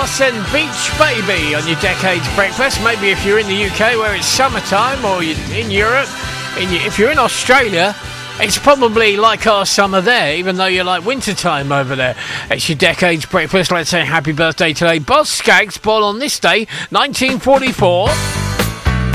Glass and Beach Baby on your Decades Breakfast. Maybe if you're in the UK where it's summertime, or you're in Europe, if you're in Australia, it's probably like our summer there, even though you're like winter time over there. It's your Decades Breakfast. Let's say happy birthday today, Boz Scaggs, born on this day, 1944.